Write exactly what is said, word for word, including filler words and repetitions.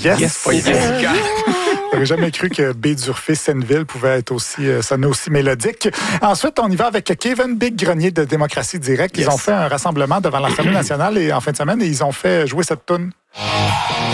Yes! Yes, pas Jessica. J'aurais jamais cru que B. Durfé-Senneville pouvait être aussi, euh, sonner aussi mélodique. Ensuite, on y va avec Kevin Big Grenier de Démocratie Directe. Ils Yes. ont fait un rassemblement devant l'Assemblée nationale et en fin de semaine, et ils ont fait jouer cette toune.